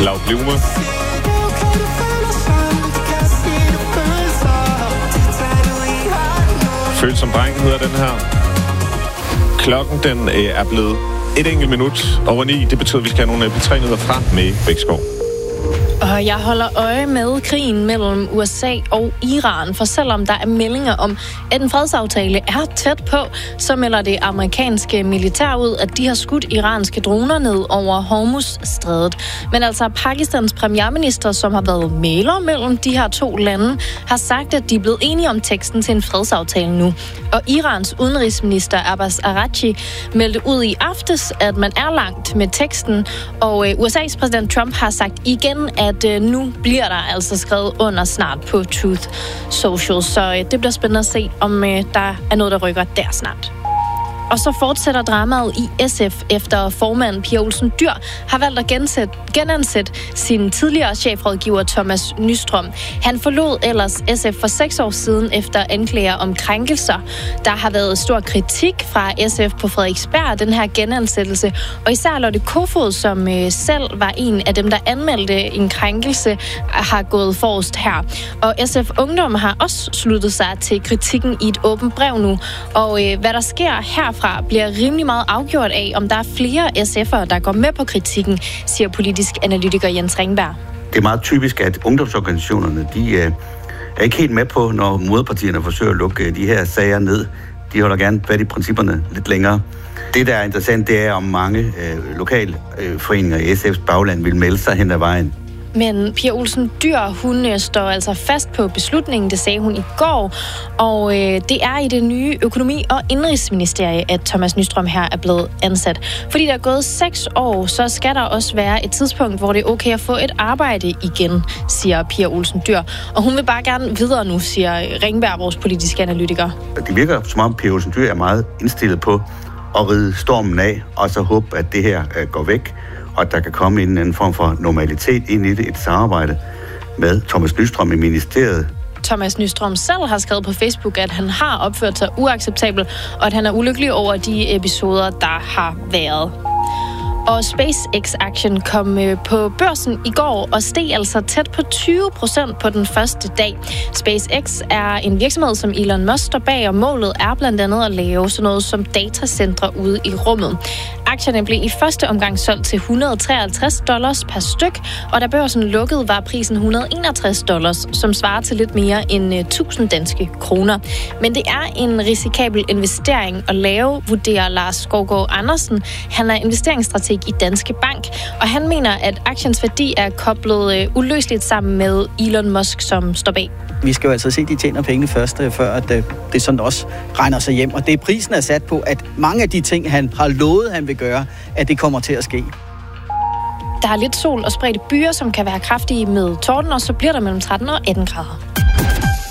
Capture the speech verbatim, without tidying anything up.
Lav Blume. Følt som dreng hedder den her. Klokken den øh, er blevet et enkelt minut over ni. Det betyder, at vi skal have nogle P tre nyheder frem med Bækskov. Og jeg holder øje med krigen mellem U S A og Iran, for selvom der er meldinger om, at en fredsaftale er tæt på, så melder det amerikanske militær ud, at de har skudt iranske droner ned over Hormuz-strædet. Men altså Pakistans premierminister, som har været mægler mellem de her to lande, har sagt, at de er blevet enige om teksten til en fredsaftale nu. Og Irans udenrigsminister Abbas Araghchi meldte ud i aftes, at man er langt med teksten, og U S A's præsident Trump har sagt igen, at at nu bliver der altså skrevet under snart på Truth Social. Så det bliver spændende at se, om der er noget, der rykker der snart. Og så fortsætter dramaet i S F, efter formanden Pia Olsen Dyhr har valgt at gensætte, genansætte sin tidligere chefrådgiver Thomas Nystrøm. Han forlod ellers S F for seks år siden efter anklager om krænkelser. Der har været stor kritik fra S F på Frederiksberg af den her genansættelse, og især Lotte Kofod, som selv var en af dem, der anmeldte en krænkelse, har gået forrest her. Og S F Ungdom har også sluttet sig til kritikken i et åbent brev nu, og øh, hvad der sker herfra bliver rimelig meget afgjort af, om der er flere S F'ere, der går med på kritikken, siger politisk analytiker Jens Ringberg. Det er meget typisk, at ungdomsorganisationerne, de er ikke helt med på, når moderpartierne forsøger at lukke de her sager ned. De holder gerne fat i principperne lidt længere. Det, der er interessant, det er, om mange øh, lokalforeninger i S F's bagland vil melde sig hen ad vejen. Men Pia Olsen Dyhr, hun står altså fast på beslutningen, det sagde hun i går, og øh, det er i det nye økonomi- og indrigsministerie, at Thomas Nystrøm her er blevet ansat. Fordi der er gået seks år, så skal der også være et tidspunkt, hvor det er okay at få et arbejde igen, siger Pia Olsen Dyhr. Og hun vil bare gerne videre nu, siger Ringberg, vores politiske analytiker. Det virker som om Pia Olsen Dyhr er meget indstillet på at ride stormen af, og så håbe, at det her øh, går væk, og at der kan komme en anden form for normalitet ind i det, et samarbejde med Thomas Nystrøm i ministeriet. Thomas Nystrøm selv har skrevet på Facebook, at han har opført sig uacceptabelt, og at han er ulykkelig over de episoder, der har været. Og SpaceX-aktien kom på børsen i går og steg altså tæt på tyve procent på den første dag. SpaceX er en virksomhed, som Elon Musk står bag, og målet er blandt andet at lave sådan noget som datacentre ude i rummet. Aktierne blev i første omgang solgt til et hundrede og treoghalvtreds dollars per styk, og da børsen lukkede, var prisen et hundrede og enogtres dollars, som svarer til lidt mere end tusind danske kroner. Men det er en risikabel investering at lave, vurderer Lars Skovgaard Andersen. Han er investeringsstrateg i Danske Bank, og han mener, at aktiens værdi er koblet uløseligt sammen med Elon Musk, som står bag. Vi skal jo altså se, at de tjener pengene først, før at det sådan også regner sig hjem. Og det prisen er sat på, at mange af de ting, han har lovet, han vil gøre, at det kommer til at ske. Der er lidt sol og spredte byer, som kan være kraftige med torden, og så bliver der mellem tretten og atten grader.